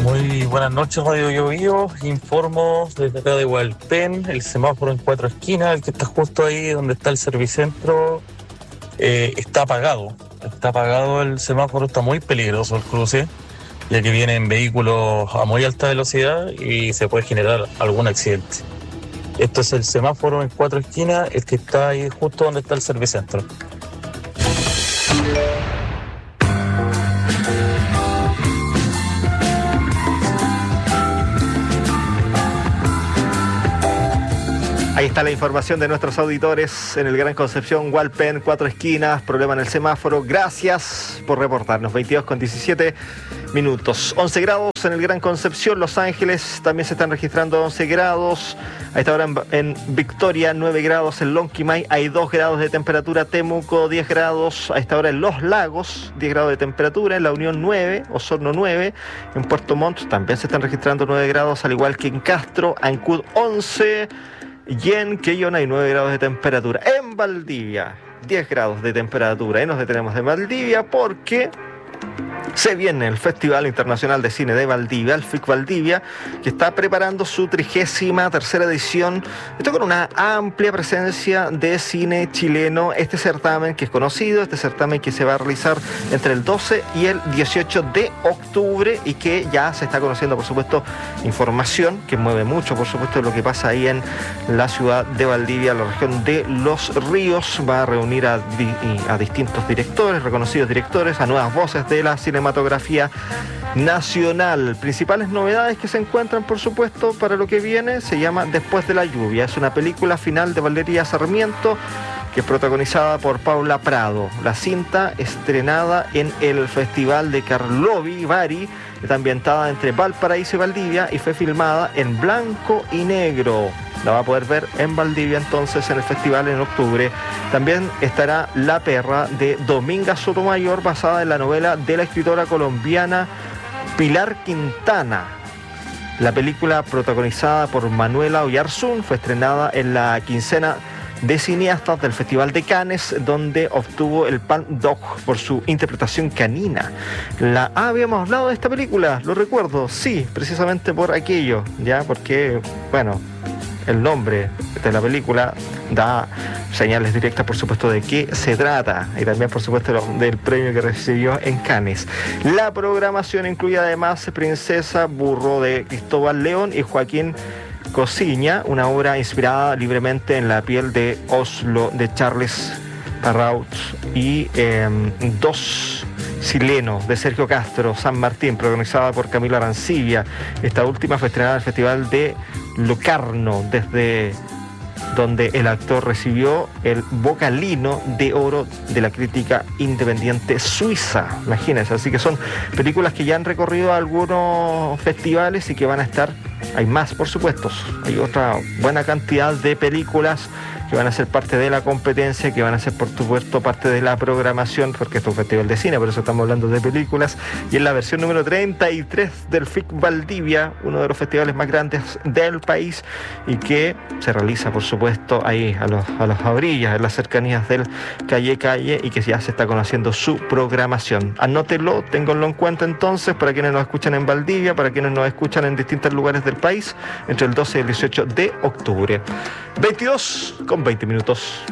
Muy buenas noches, Radio Bio Bio. Informo desde acá de Hualpén, el semáforo en Cuatro Esquinas, el que está justo ahí donde está el Servicentro, está apagado. Está apagado el semáforo, está muy peligroso el cruce, ya que vienen vehículos a muy alta velocidad y se puede generar algún accidente. Esto es el semáforo en Cuatro Esquinas, el que está ahí justo donde está el Servicentro. Ahí está la información de nuestros auditores en el Gran Concepción, Hualpén, Cuatro Esquinas, problema en el semáforo. Gracias por reportarnos. 22:17 minutos. 11 grados en el Gran Concepción, Los Ángeles también se están registrando 11 grados. A esta hora en Victoria, 9 grados en Lonquimay, hay 2 grados de temperatura. Temuco, 10 grados. A esta hora en Los Lagos, 10 grados de temperatura. En La Unión, 9, Osorno, 9. En Puerto Montt también se están registrando 9 grados, al igual que en Castro. Ancud, 11. Y en Quellón hay 9 grados de temperatura. En Valdivia, 10 grados de temperatura. Y nos detenemos de Valdivia porque se viene el Festival Internacional de Cine de Valdivia, el FIC Valdivia, que está preparando su 33ª edición. Esto con una amplia presencia de cine chileno. Este certamen que es conocido, este certamen que se va a realizar entre el 12 y el 18 de octubre y que ya se está conociendo, por supuesto, información que mueve mucho, por supuesto, de lo que pasa ahí en la ciudad de Valdivia, la región de Los Ríos. Va a reunir a distintos directores, reconocidos directores, a nuevas voces de la cinematografía nacional. Principales novedades que se encuentran, por supuesto, para lo que viene, se llama Después de la lluvia. Es una película final de Valeria Sarmiento, que es protagonizada por Paula Prado. La cinta, estrenada en el Festival de Karlovy Vary, está ambientada entre Valparaíso y Valdivia y fue filmada en blanco y negro. La va a poder ver en Valdivia entonces en el festival en octubre. También estará La perra de Dominga Sotomayor, basada en la novela de la escritora colombiana Pilar Quintana. La película, protagonizada por Manuela Oyarzún, fue estrenada en la quincena de cineastas del Festival de Cannes, donde obtuvo el Palme d'Or por su interpretación canina. Habíamos hablado de esta película, lo recuerdo, sí, precisamente por aquello, ya, porque, bueno, el nombre de la película da señales directas, por supuesto, de qué se trata y también, por supuesto, del premio que recibió en Cannes. La programación incluye además Princesa Burro de Cristóbal León y Joaquín Cosiña, una obra inspirada libremente en la piel de Oslo de Charles Perrault, y Dos Chilenos de Sergio Castro, San Martín, protagonizada por Camila Arancibia. Esta última fue estrenada en el Festival de Locarno, desde donde el actor recibió el Bocalino de Oro de la crítica independiente suiza. Imagínense, así que son películas que ya han recorrido algunos festivales y que van a estar, hay más, por supuesto, hay otra buena cantidad de películas que van a ser parte de la competencia, que van a ser, por supuesto, parte de la programación, porque esto es un festival de cine, por eso estamos hablando de películas. Y en la versión número 33 del FIC Valdivia, uno de los festivales más grandes del país, y que se realiza, por supuesto, ahí a las orillas, en las cercanías del Calle, y que ya se está conociendo su programación. Anótelo, ténganlo en cuenta entonces, para quienes nos escuchan en Valdivia, para quienes nos escuchan en distintos lugares del país, entre el 12 y el 18 de octubre. 22:20 minutos.